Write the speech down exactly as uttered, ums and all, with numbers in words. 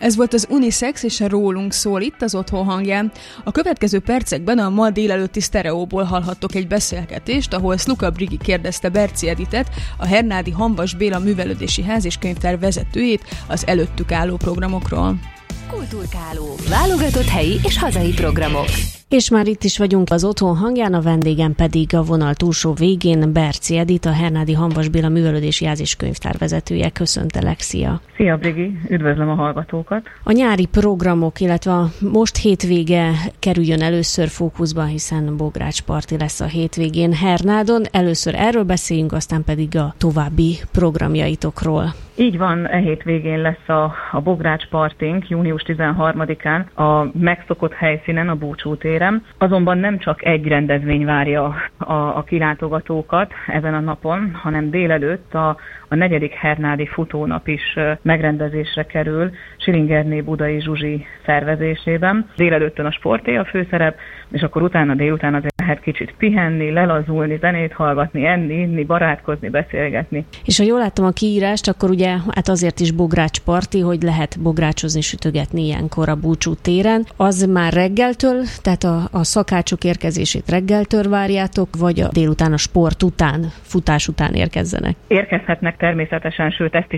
Ez volt az Unisex és a Rólunk szól itt az Otthon hangján. A következő percekben a ma délelőtti sztereóból hallhattok egy beszélgetést, ahol Sluka Brigi kérdezte Berczy Editet, a Hernádi Hamvas Béla Művelődési Ház és Könyvtár vezetőjét az előttük álló programokról. Kulturkáló. Válogatott helyi és hazai programok. És már itt is vagyunk az Otthon hangján, a vendégem pedig a vonal túlsó végén Berczy Edit, a Hernádi Hamvas Béla Művelődési Ház és Könyvtár vezetője. Köszöntelek, szia! Szia, Brigi! Üdvözlöm a hallgatókat! A nyári programok, illetve a most hétvége kerüljön először fókuszba, hiszen Bogrács Parti lesz a hétvégén Hernádon. Először erről beszéljünk, aztán pedig a további programjaitokról. Így van, e hétvégén lesz a, a Bogrács Partink június tizenharmadikán a megszokott helyszínen, a Búcsú téren. Azonban nem csak egy rendezvény várja a, a kilátogatókat ezen a napon, hanem délelőtt a, a negyedik hernádi futónap is megrendezésre kerül Silingerné Budai Zsuzsi szervezésében. Délelőttön a sporté a főszerep, és akkor utána délután azért lehet kicsit pihenni, lelazulni, zenét hallgatni, enni, inni, barátkozni, beszélgetni. És ha jól láttam a kiírást, akkor ugye hát azért is Bogrács Parti, hogy lehet bográcsozni, sütögetni ilyenkor a Búcsú téren. Az már reggeltől, tehát a, a szakácsok érkezését reggeltől várjátok, vagy a délután a sport után, futás után érkezzenek? Érkezhetnek természetesen, sőt ezt is